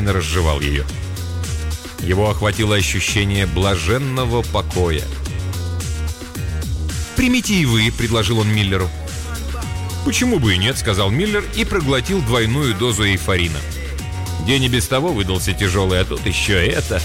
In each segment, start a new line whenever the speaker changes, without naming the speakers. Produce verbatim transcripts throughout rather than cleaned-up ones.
хозяин разжевал ее. Его охватило ощущение блаженного покоя. «Примите и вы», — предложил он Миллеру. «Почему бы и нет», — сказал Миллер и проглотил двойную дозу эйфорина. День и без того выдался тяжелый, а тут еще это.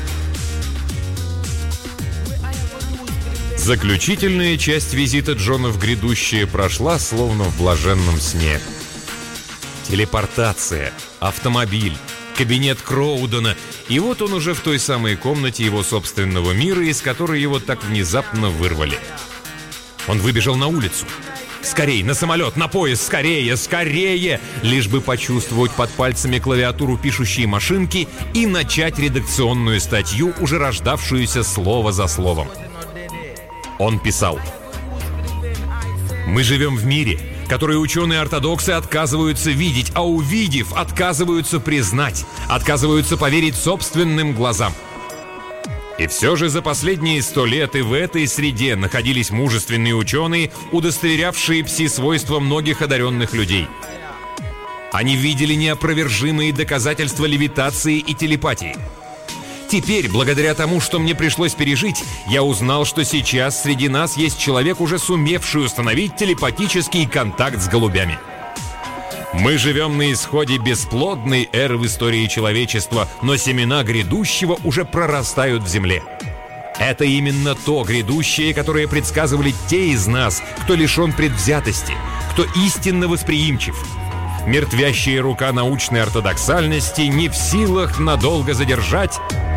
Заключительная часть визита Джона в грядущее прошла словно в блаженном сне. Телепортация, автомобиль, кабинет Кроудена. И вот он уже в той самой комнате его собственного мира, из которой его так внезапно вырвали. Он выбежал на улицу. Скорей, на самолет, на поезд, скорее, скорее! Лишь бы почувствовать под пальцами клавиатуру пишущей машинки и начать редакционную статью, уже рождавшуюся слово за словом. Он писал: «Мы живем в мире, который ученые-ортодоксы отказываются видеть, а увидев, отказываются признать, отказываются поверить собственным глазам. И все же за последние сто лет и в этой среде находились мужественные ученые, удостоверявшие пси-свойства многих одаренных людей. Они видели неопровержимые доказательства левитации и телепатии. Теперь, благодаря тому, что мне пришлось пережить, я узнал, что сейчас среди нас есть человек, уже сумевший установить телепатический контакт с голубями. Мы живем на исходе бесплодной эры в истории человечества, но семена грядущего уже прорастают в земле. Это именно то грядущее, которое предсказывали те из нас, кто лишен предвзятости, кто истинно восприимчив. Мертвящая рука научной ортодоксальности не в силах надолго задержать